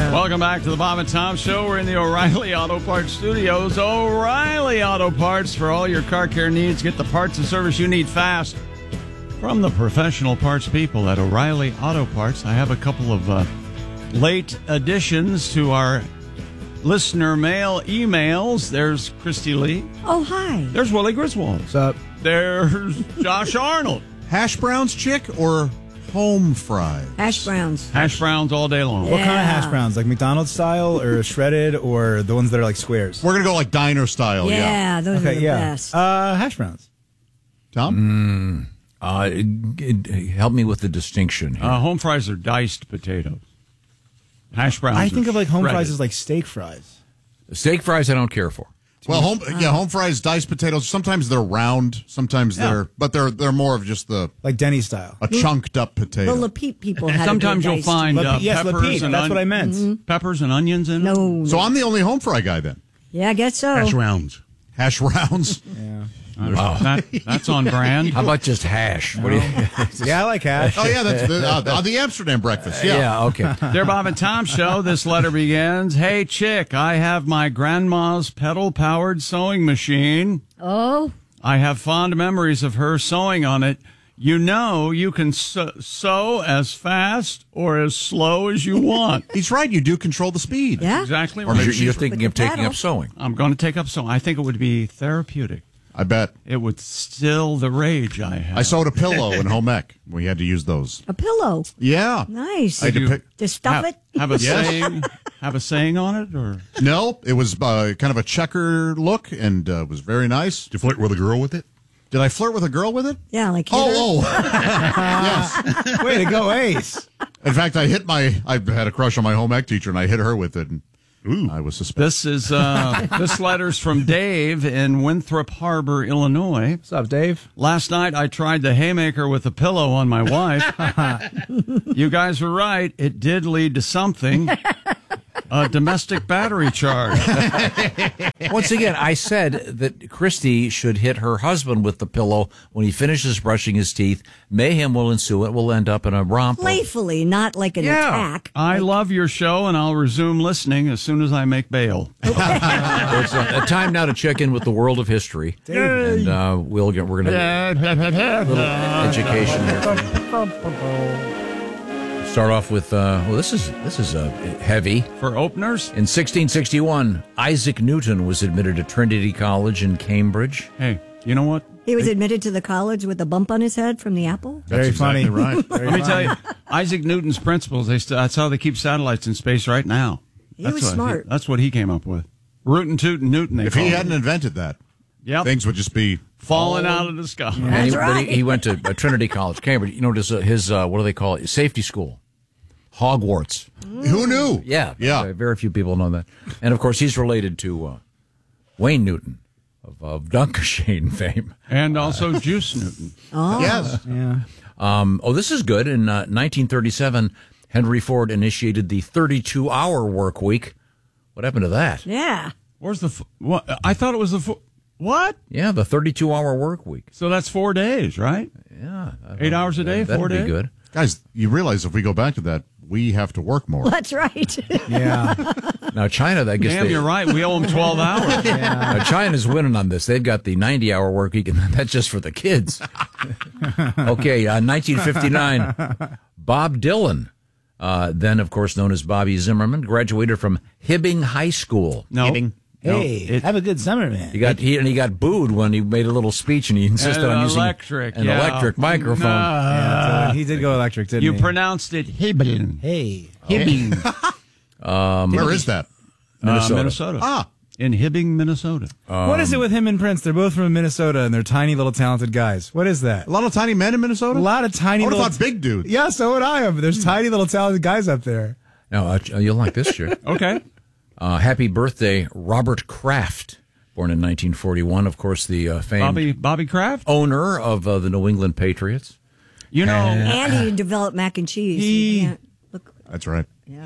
Welcome back to the Bob and Tom Show. We're in the O'Reilly Auto Parts studios. O'Reilly Auto Parts for all your car care needs. Get the parts and service you need fast from the professional parts people at O'Reilly Auto Parts. I have a couple of late additions to our listener mail emails. There's Christy Lee. Oh, hi. There's Willie Griswold. What's up? There's Josh Arnold. Hash browns, chick, or home fries? Hash browns. Hash browns all day long. What kind of hash browns? Like McDonald's style or shredded or the ones that are like squares? We're going to go like diner style, Yeah, those are the best. Hash browns. Tom? Help me with the distinction here. Home fries are diced potatoes. Hash browns. I think of like home shredded. fries as like steak fries. Steak fries I don't care for. Well, home fries, diced potatoes. Sometimes they're round. Sometimes they're more of just Like Denny style. a chunked up potato. The Lapite people had Sometimes a good you'll find Yes, peppers Lapite. and That's what I meant. peppers and onions in it. No. So I'm the only home fry guy then. Yeah, I guess so. rounds. Hash rounds. Yeah. That's on brand. How about just hash? What do you? Yeah, I like hash. Oh, yeah, that's the Amsterdam breakfast. Yeah. Okay. Dear Bob and Tom Show, this letter begins, Hey, chick, I have my grandma's pedal-powered sewing machine. Oh. I have fond memories of her sewing on it. You know you can sew as fast or as slow as you want. He's right. You do control the speed. Yeah. Exactly Or right. maybe You're thinking of taking pedal. up sewing. I'm going to take up sewing. I think it would be therapeutic. I bet. It would still the rage I have. I sewed a pillow in home ec. We had to use those. A pillow. Yeah. Nice. I had to pick. To stuff it? Have a saying? Have a saying on it, or No, it was kind of a checker look, and it was very nice. Did you flirt with a girl with it? Did I flirt with a girl with it? Yeah, like hit her. Yes. Way to go, Ace. In fact, I had a crush on my home ec teacher, and I hit her with it. And I was suspicious. this letter's from Dave in Winthrop Harbor, Illinois. What's up, Dave? Last night I tried the haymaker with a pillow on my wife. You guys were right. It did lead to something. A domestic battery charge. Once again, I said that Christy should hit her husband with the pillow when he finishes brushing his teeth. Mayhem will ensue. It will end up in a romp. Playfully, not like an attack. I love your show, and I'll resume listening as soon as I make bail. It's a time now to check in with the world of history, and we're going to a little education here. Start off with this is heavy. For openers? In 1661, Isaac Newton was admitted to Trinity College in Cambridge. Hey, you know what? He was admitted to the college with a bump on his head from the apple. Very funny. Right. Let me tell you, Isaac Newton's principles, that's how they keep satellites in space right now. He was smart. That's what he came up with. Rootin' tootin' Newton, they If call he him. hadn't invented that, Things would just be falling out of the sky. That's But right. he went to Trinity College, Cambridge. You know, his what do they call it? Safety school. Hogwarts. Who knew? Yeah. Yeah. Very few people know that. And, of course, he's related to Wayne Newton of Dunkershane fame. And also Juice Newton. Oh. Yes. Yeah. This is good. In 1937, Henry Ford initiated the 32-hour work week. What happened to that? Yeah. Where's the... What? I thought it was the... What? Yeah, the 32-hour work week. So that's 4 days, right? Yeah. 8 hours a day, 4 That'd days? be good. Guys, you realize if we go back to that, we have to work more. That's right. Yeah. Now, China, I guess Damn, you're right. We owe them 12 hours. Now, China's winning on this. They've got the 90-hour work week, and that's just for the kids. Okay, 1959, Bob Dylan, then, of course, known as Bobby Zimmerman, graduated from Hibbing High School. No. Hey, have a good summer, man. He got booed when he made a little speech, and he insisted on using an electric microphone. Yeah, he did go electric, didn't You he? pronounced it Hibbing. Hey. Hibbing. Where is that? Minnesota. Ah. In Hibbing, Minnesota. What is it with him and Prince? They're both from Minnesota, and they're tiny little talented guys. What is that? A lot of tiny men in Minnesota? A lot of tiny I would little... have thought big dudes. Yeah, so would I have. But there's tiny little talented guys up there. Now, you'll like this shit. Okay. Happy birthday, Robert Kraft, born in 1941. Of course, the famed Bobby Kraft? owner of the New England Patriots. You know, And he developed mac and cheese. He- You can't look. That's right.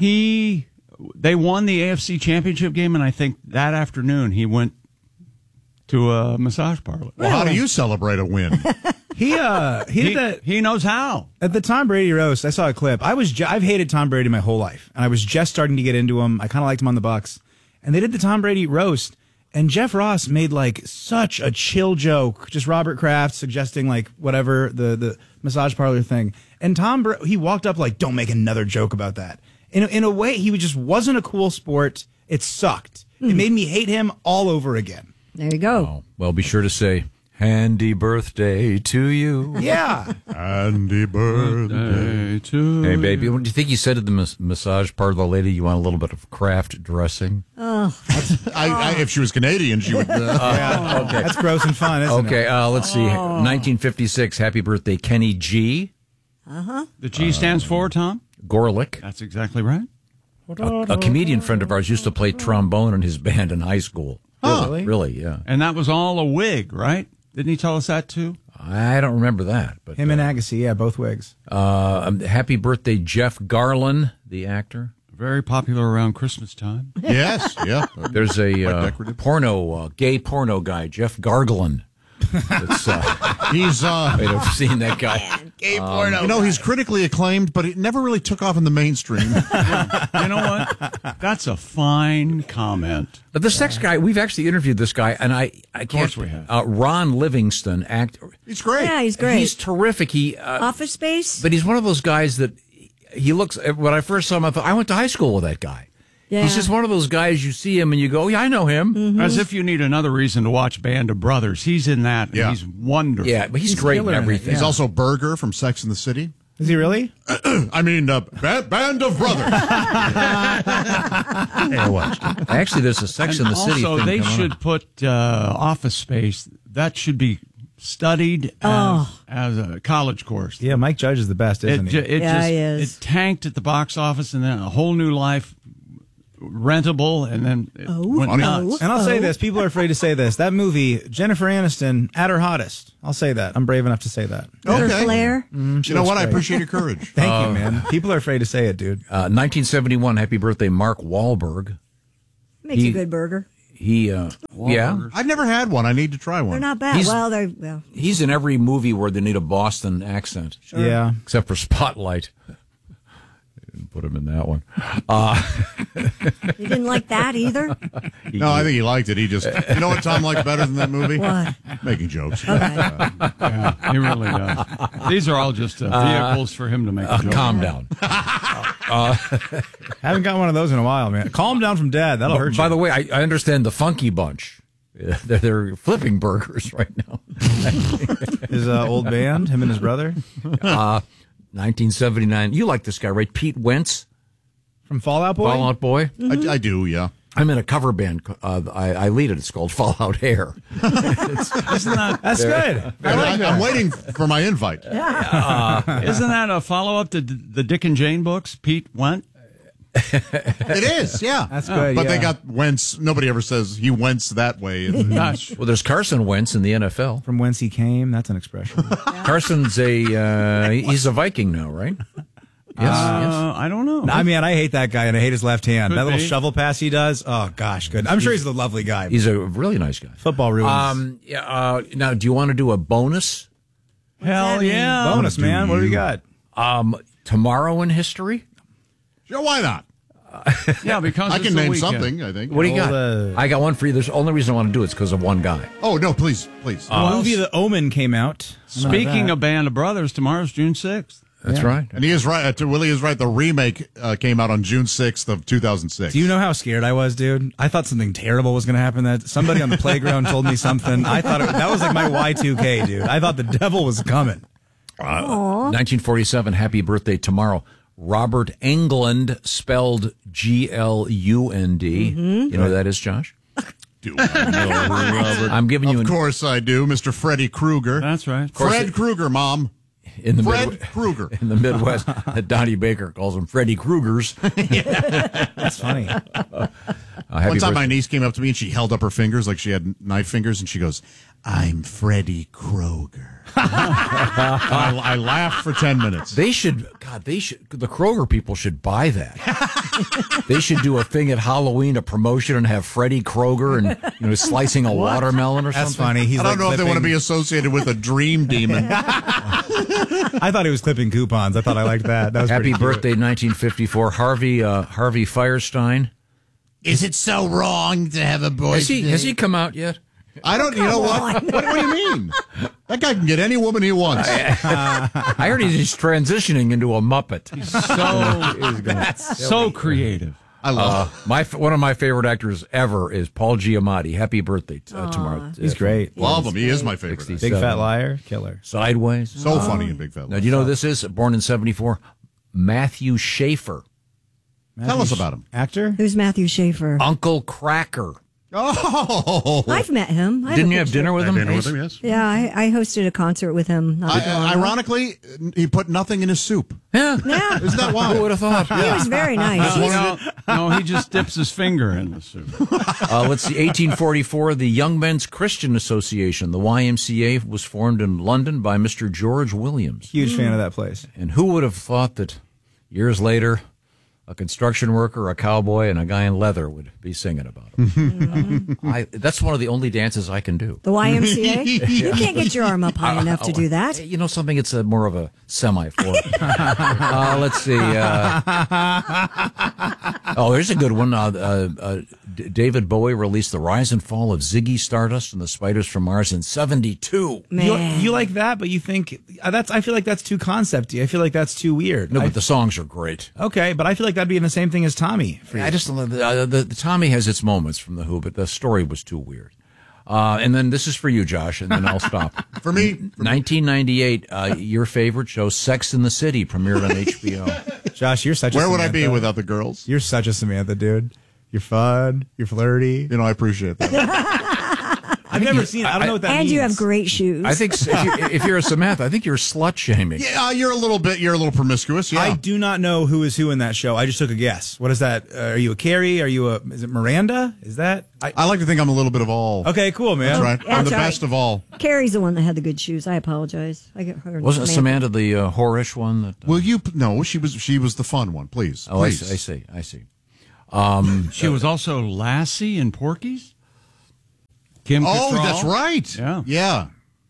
they won the AFC Championship game, and I think that afternoon he went to a massage parlor. Well, how do you celebrate a win? He did that. He knows how. At the Tom Brady roast, I saw a clip. I've hated Tom Brady my whole life, and I was just starting to get into him. I kind of liked him on the Bucs, and they did the Tom Brady roast, and Jeff Ross made like such a chill joke, just Robert Kraft suggesting like whatever the massage parlor thing, and he walked up like, "Don't make another joke about that." In a way, he just wasn't a cool sport. It sucked. It made me hate him all over again. There you go. Oh, well, be sure to say, "Handy birthday to you." Yeah. Happy birthday to Hey, baby, what do you think you said to the massage parlor lady? You want a little bit of Kraft dressing? If she was Canadian, she would. Yeah. Okay. That's gross and fun, isn't it? Okay, let's see. 1956, happy birthday, Kenny G. The G stands for, Tom? Gorlick. That's exactly right. A comedian friend of ours used to play trombone in his band in high school. Really? Really, yeah. And that was all a wig, right? Didn't he tell us that too? I don't remember that. But Him and Agassi, yeah, both wigs. happy birthday, Jeff Garlin, the actor. Very popular around Christmas time. Yes, yeah. There's a decorative. gay porno guy, Jeff Garglin. He's I've seen that guy. he's critically acclaimed, but it never really took off in the mainstream. You know what? That's a fine comment. But the sex guy, we've actually interviewed this guy, and I can't. Of course we have. Ron Livingston, actor. He's great. Yeah, he's great. He's terrific. Office Space? But he's one of those guys that he looks. When I first saw him, I thought I went to high school with that guy. Yeah. He's just one of those guys you see him and you go, yeah, I know him. As if you need another reason to watch Band of Brothers. He's in that. And Yeah. he's wonderful. Yeah, but he's great in killer in it, everything. He's also Berger from Sex and the City. Is he really? I mean, Band of Brothers. Actually, there's a Sex in the City Also, thing they coming should up. put Office Space. That should be studied as a college course. Yeah, Mike Judge is the best, isn't he? Yeah, he is. It tanked at the box office, and then a whole new life, rentable, and then it went nuts. And I'll say this, people are afraid to say this. That movie, Jennifer Aniston, at her hottest. I'll say that. I'm brave enough to say that. Her Okay. flair? You know what? I appreciate your courage. Thank you, man. People are afraid to say it, dude. 1971, happy birthday, Mark Wahlberg. Makes a good burger. Yeah. I've never had one. I need to try one. They're not bad. He's in every movie where they need a Boston accent. Yeah. Except for Spotlight. Didn't put him in that one. You didn't like that either? No, I think he liked it. He just, you know what Tom liked better than that movie? What? Making jokes. Yeah, he really does. These are all just vehicles for him to make a joke. Calm down. Haven't got one of those in a while, man. Calm down from Dad. That'll hurt you. By the way, I understand the Funky Bunch. They're flipping burgers right now. His old band, him and his brother. 1979. You like this guy, right? Pete Wentz From Fallout Boy? Fallout Boy. I do, yeah. I'm in a cover band. I lead it. It's called Fallout Hair. Isn't that That's good. I'm waiting for my invite. isn't that a follow up to the Dick and Jane books? Pete went. It is, yeah. That's good, But yeah. they got Wentz. Nobody ever says he wents that way. Gosh. Well, there's Carson Wentz in the NFL. From whence he came. That's an expression. Carson's he's a Viking now, right? Yes. I don't know. I mean, I hate that guy, and I hate his left hand. Could that little be. shovel pass he does. Oh, gosh, good. I'm sure he's a lovely guy. He's a really nice guy. Football ruins. Now, do you want to do a bonus? Hell yeah. Bonus, man. What do we got? Tomorrow in history? Sure, why not? Yeah, because I it's can the name weekend. something, I think. What do you got? Well, I got one for you. The only reason I want to do it is because of one guy. Oh, no, please. The movie The Omen came out. Speaking of Band of Brothers, tomorrow's June 6th. That's right. And he is right. Willie is right. The remake came out on June 6th of 2006. Do you know how scared I was, dude? I thought something terrible was going to happen. That somebody on the playground told me something. I thought that was like my Y2K, dude. I thought the devil was coming. 1947, happy birthday tomorrow. Robert Englund, spelled Glund. You know who that is, Josh? Do I know Robert? I'm giving you Of course I do. Mr. Freddy Krueger. That's right. Fred Krueger, Mom. in the Fred Krueger. in the Midwest. Donnie Baker calls them Freddy Krugers. That's funny. One time my niece came up to me and she held up her fingers like she had knife fingers and she goes, "I'm Freddy Krueger." I laughed for 10 minutes. the Kroger people should buy that. They should do a thing at Halloween, a promotion, and have Freddy Krueger and slicing a watermelon or That's something. funny. I don't know if they want to be associated with a dream demon. I thought he was clipping coupons. I thought I liked that. That was Happy pretty cute. birthday, 1954, Harvey Firestein. Is it so wrong to have a boy? Has he come out yet? I don't. You know what? What do you mean? That guy can get any woman he wants. I heard he's transitioning into a Muppet. So creative. I love One of my favorite actors ever is Paul Giamatti. Happy birthday tomorrow. He's great. Love him. He is my favorite. 67. Big Fat Liar, killer. Sideways. So funny in Big Fat Now, Liar. do you know who this is? Born in 74. Matthew Schaefer. Tell us about him. Actor? Who's Matthew Schaefer? Uncle Cracker. Oh, I've met him. Didn't you have dinner with him? yes. Yeah, I hosted a concert with him. Not too long ago. Ironically, he put nothing in his soup. Yeah. Yeah. Isn't that wild? Who would have thought? He was very nice. No, he just dips his finger in the soup. Let's see. 1844, the Young Men's Christian Association, the YMCA, was formed in London by Mr. George Williams. Huge fan of that place. And who would have thought that years later, a construction worker, a cowboy, and a guy in leather would be singing about him? That's one of the only dances I can do. The YMCA? You can't get your arm up high enough to do that. You know something? It's more of a semi-floor. Let's see. There's a good one. David Bowie released The Rise and Fall of Ziggy Stardust and the Spiders from Mars in 1972. Man. You like that, but you think I feel like that's too concepty. I feel like that's too weird. No, but the songs are great. Okay, but I feel like that'd be in the same thing as Tommy. For you. I just the Tommy has its moments from the Who, but the story was too weird. And then this is for you, Josh, and then I'll stop. For me, 1998, your favorite show, Sex and the City, premiered on HBO. Josh, you're such. where a would I Samantha. be without the girls? You're such a Samantha, dude. You're fun. You're flirty. You know, I appreciate that. I've never seen it. I don't know what that And means. you have great shoes. I think if you're a Samantha, I think you're slut shaming. Yeah, you're a little promiscuous. Yeah. I do not know who is who in that show. I just took a guess. What is that? Are you a Carrie? Is it Miranda? Is that? I like to think I'm a little bit of all. Okay, cool, man. That's right. Yeah, I'm the that's best of all. Carrie's the one that had the good shoes. I apologize. I get her. Wasn't Samantha the whorish one? That, Will you? No, she was the fun one. Please. Oh, I please. see. She was also Lassie in Porky's. Kim Oh, Cattrall. that's right. Yeah.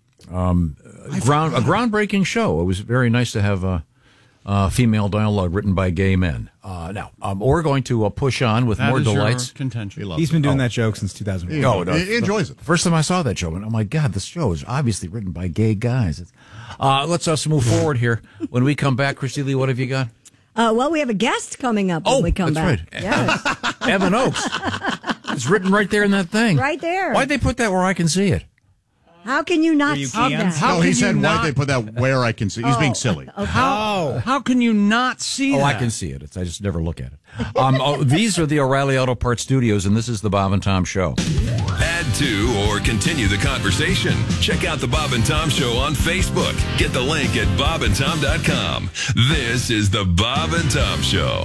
A groundbreaking show. It was very nice to have female dialogue written by gay men. Now, we're going to push on with That more is your delights. contention. He's been doing that joke since 2001. Oh, no. He enjoys it. The first time I saw that show, I went, oh my God, this show is obviously written by gay guys. Let's move forward here. When we come back, Christy Lee, what have you got? Well, we have a guest coming up when we come that's back. right. Yes. Evan Oakes. It's written right there in that thing. Right there. Why'd they put that where I can see it? How can you not you see can? that? How No, he can said you why not- they put that where I can see. He's being silly. How can you not see Oh, that? I can see it. I just never look at it. These are the O'Reilly Auto Parts Studios, and this is the Bob and Tom Show. Add to or continue the conversation. Check out the Bob and Tom Show on Facebook. Get the link at bobandtom.com. This is the Bob and Tom Show.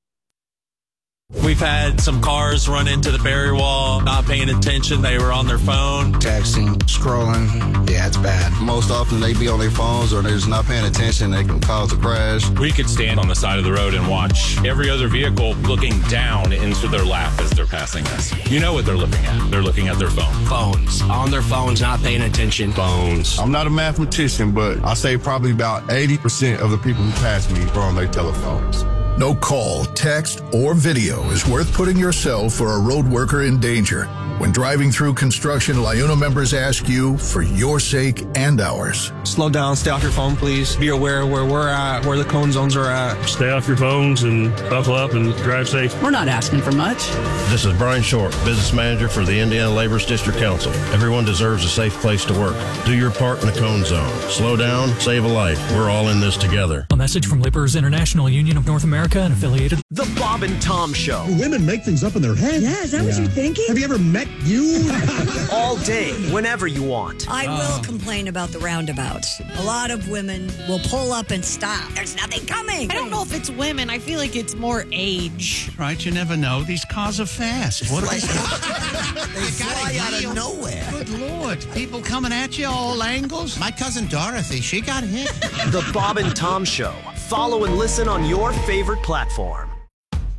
We've had some cars run into the barrier wall, not paying attention. They were on their phone. Texting, scrolling. Yeah, it's bad. Most often they be on their phones or they're just not paying attention. They can cause a crash. We could stand on the side of the road and watch every other vehicle looking down into their lap as they're passing us. You know what they're looking at. They're looking at their phone. Phones. On their phones, not paying attention. Phones. I'm not a mathematician, but I say probably about 80% of the people who pass me are on their telephones. No call, text, or video is worth putting yourself or a road worker in danger. When driving through construction, LIUNA members ask you for your sake and ours. Slow down, stay off your phone, please. Be aware of where we're at, where the cone zones are at. Stay off your phones and buckle up and drive safe. We're not asking for much. This is Brian Short, business manager for the Indiana Laborers District Council. Everyone deserves a safe place to work. Do your part in the cone zone. Slow down, save a life. We're all in this together. A message from Laborers International Union of North America and affiliated. The Bob and Tom Show. Women make things up in their head. Yeah, is that what you're thinking? Have you ever met you? All day, whenever you want. I will complain about the roundabouts. A lot of women will pull up and stop. There's nothing coming. I don't know if it's women. I feel like it's more age. Right, you never know. These cars are fast. What are they? They fly out of nowhere. Good Lord. People coming at you all angles. My cousin Dorothy, she got hit. The Bob and Tom Show. Follow and listen on your favorite platform.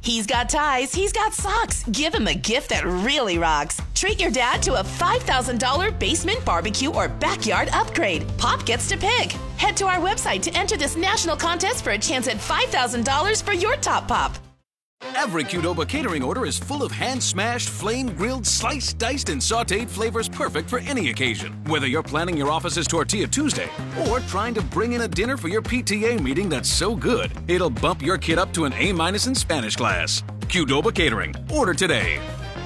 He's got ties, he's got socks. Give him a gift that really rocks. Treat your dad to a $5,000 basement barbecue or backyard upgrade. Pop gets to pick. Head to our website to enter this national contest for a chance at $5,000 for your top pop. Every Qdoba catering order is full of hand-smashed, flame-grilled, sliced, diced, and sautéed flavors perfect for any occasion. Whether you're planning your office's Tortilla Tuesday or trying to bring in a dinner for your PTA meeting that's so good, it'll bump your kid up to an A- in Spanish class. Qdoba Catering. Order today.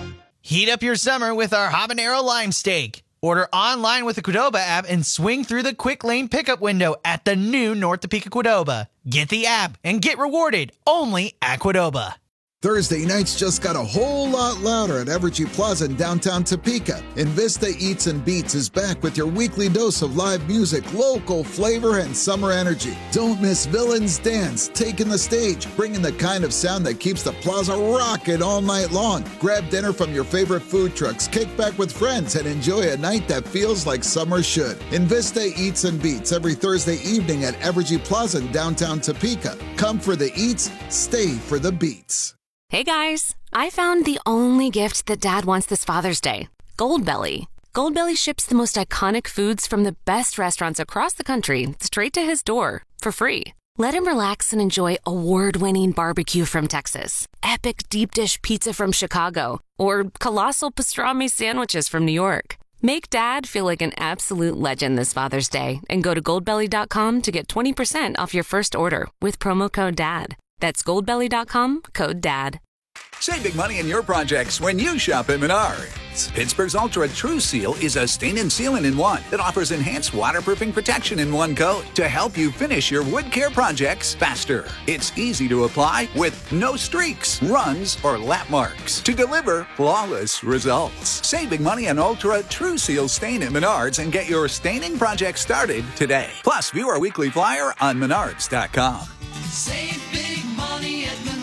Heat up your summer with our habanero lime steak. Order online with the Qdoba app and swing through the quick lane pickup window at the new North Topeka Qdoba. Get the app and get rewarded only at Qdoba. Thursday nights just got a whole lot louder at Evergy Plaza in downtown Topeka. Invista Eats and Beats is back with your weekly dose of live music, local flavor, and summer energy. Don't miss Villains Dance, taking the stage, bringing the kind of sound that keeps the plaza rocking all night long. Grab dinner from your favorite food trucks, kick back with friends, and enjoy a night that feels like summer should. Invista Eats and Beats every Thursday evening at Evergy Plaza in downtown Topeka. Come for the eats, stay for the beats. Hey guys, I found the only gift that Dad wants this Father's Day. Goldbelly. Goldbelly ships the most iconic foods from the best restaurants across the country straight to his door for free. Let him relax and enjoy award-winning barbecue from Texas, epic deep dish pizza from Chicago, or colossal pastrami sandwiches from New York. Make Dad feel like an absolute legend this Father's Day and go to goldbelly.com to get 20% off your first order with promo code DAD. That's goldbelly.com, code DAD. Save big money in your projects when you shop at Menards. Pittsburgh's Ultra True Seal is a stain and sealant in one that offers enhanced waterproofing protection in one coat to help you finish your wood care projects faster. It's easy to apply with no streaks, runs, or lap marks to deliver flawless results. Save big money on Ultra True Seal stain at Menards and get your staining project started today. Plus, view our weekly flyer on menards.com. Save big money at Menards.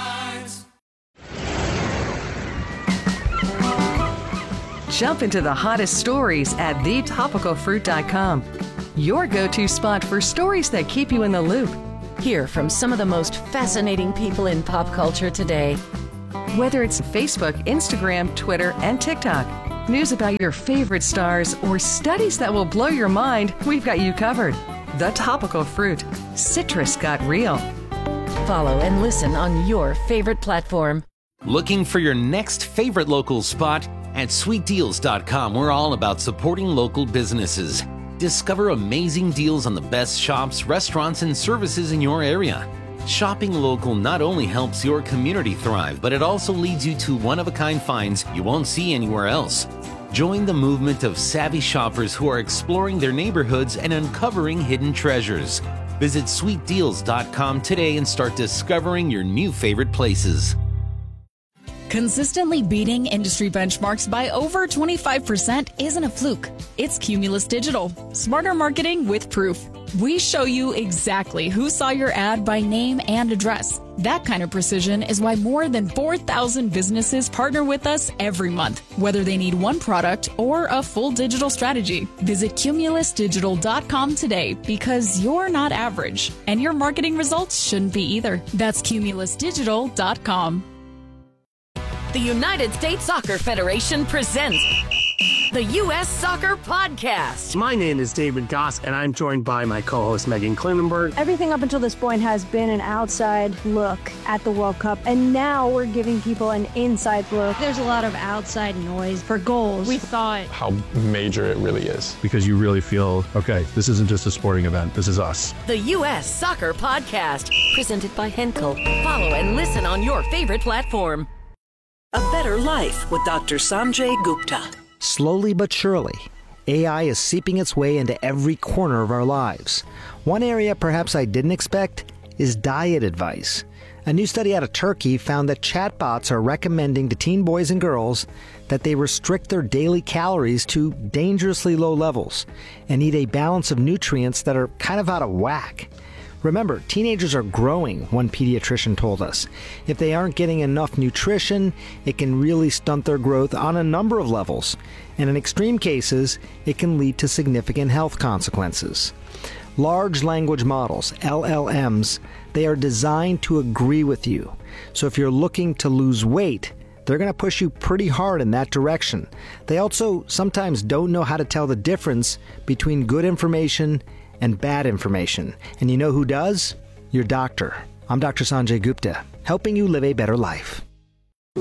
Jump into the hottest stories at thetopicalfruit.com. Your go-to spot for stories that keep you in the loop. Hear from some of the most fascinating people in pop culture today. Whether it's Facebook, Instagram, Twitter, and TikTok, news about your favorite stars, or studies that will blow your mind, we've got you covered. The Topical Fruit. Citrus got real. Follow and listen on your favorite platform. Looking for your next favorite local spot? At sweetdeals.com, we're all about supporting local businesses. Discover amazing deals on the best shops, restaurants, and services in your area. Shopping local not only helps your community thrive, but it also leads you to one-of-a-kind finds you won't see anywhere else. Join the movement of savvy shoppers who are exploring their neighborhoods and uncovering hidden treasures. Visit sweetdeals.com today and start discovering your new favorite places. Consistently beating industry benchmarks by over 25% isn't a fluke. It's Cumulus Digital. Smarter marketing with proof. We show you exactly who saw your ad by name and address. That kind of precision is why more than 4,000 businesses partner with us every month, whether they need one product or a full digital strategy. Visit cumulusdigital.com today because you're not average, and your marketing results shouldn't be either. That's cumulusdigital.com. The United States Soccer Federation presents the U.S. Soccer Podcast. My name is David Goss, and I'm joined by my co-host Megan Klinenberg. Everything up until this point has been an outside look at the World Cup, and now we're giving people an inside look. There's a lot of outside noise for goals. We thought how major it really is, because you really feel, okay, this isn't just a sporting event, this is us. The U.S. Soccer Podcast, presented by Henkel. Follow and listen on your favorite platform. A Better Life with Dr. Sanjay Gupta. Slowly but surely, AI is seeping its way into every corner of our lives. One area perhaps I didn't expect is diet advice. A new study out of Turkey found that chatbots are recommending to teen boys and girls that they restrict their daily calories to dangerously low levels and eat a balance of nutrients that are kind of out of whack. Remember, teenagers are growing, one pediatrician told us. If they aren't getting enough nutrition, it can really stunt their growth on a number of levels. And in extreme cases, it can lead to significant health consequences. Large language models, LLMs, they are designed to agree with you. So if you're looking to lose weight, they're going to push you pretty hard in that direction. They also sometimes don't know how to tell the difference between good information and bad information. And you know who does? Your doctor. I'm Dr. Sanjay Gupta, helping you live a better life.